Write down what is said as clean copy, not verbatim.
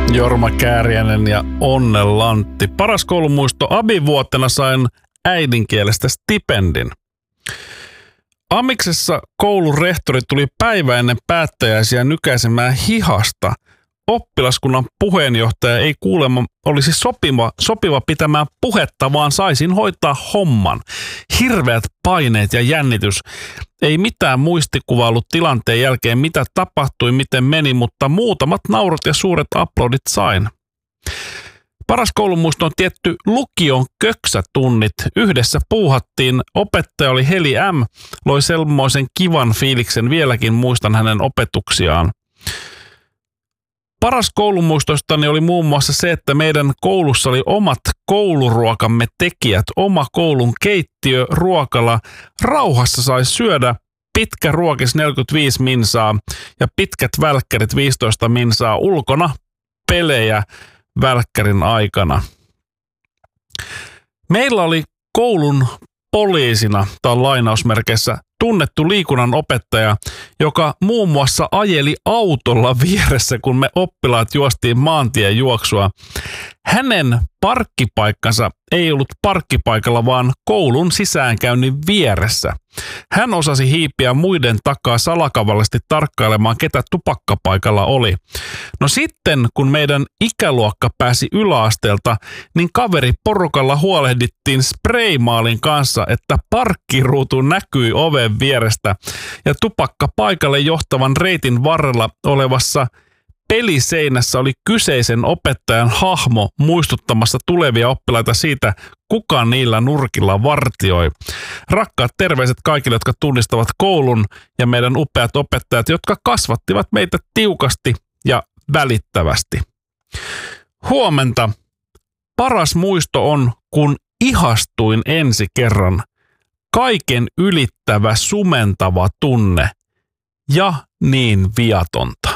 Jorma Kääriäinen ja Onne Lantti. Paras koulumuisto: abivuotena sain äidinkielestä stipendin. Amiksessa koulun rehtori tuli päivä ennen päättäjäisiä nykäisemään hihasta. Oppilaskunnan puheenjohtaja ei kuulemma olisi sopiva pitämään puhetta, vaan saisin hoitaa homman. Hirveät paineet ja jännitys. Ei mitään muistikuvaa ollut tilanteen jälkeen, mitä tapahtui, miten meni, mutta muutamat naurut ja suuret aplodit sain. Paras koulumuisto on tietty lukion köksätunnit. Yhdessä puuhattiin. Opettaja oli Heli M. Loi semmoisen kivan fiiliksen. Vieläkin muistan hänen opetuksiaan. Paras koulumuistostani oli muun muassa se, että meidän koulussa oli omat kouluruokamme tekijät. Oma koulun keittiö, ruokala. Rauhassa sai syödä. Pitkä ruokis 45 minsaa ja pitkät välkkärit 15 minsaa. Ulkona pelejä välkkärin aikana. Meillä oli koulun poliisina, tai lainausmerkeissä, tunnettu liikunnan opettaja, joka muun muassa ajeli autolla vieressä, kun me oppilaat juostiin maantien juoksua. Hänen parkkipaikkansa ei ollut parkkipaikalla, vaan koulun sisäänkäynnin vieressä. Hän osasi hiipiä muiden takaa salakavallisesti tarkkailemaan, ketä tupakkapaikalla oli. No sitten, kun meidän ikäluokka pääsi yläasteelta, niin kaveriporukalla huolehdittiin spraymaalin kanssa, että parkkiruutu näkyi oven vierestä ja tupakkapaikalle johtavan reitin varrella olevassa peliseinässä oli kyseisen opettajan hahmo muistuttamassa tulevia oppilaita siitä, kuka niillä nurkilla vartioi. Rakkaat terveiset kaikille, jotka tunnistavat koulun ja meidän upeat opettajat, jotka kasvattivat meitä tiukasti ja välittävästi. Huomenta. Paras muisto on, kun ihastuin ensi kerran. Kaiken ylittävä, sumentava tunne ja niin viatonta.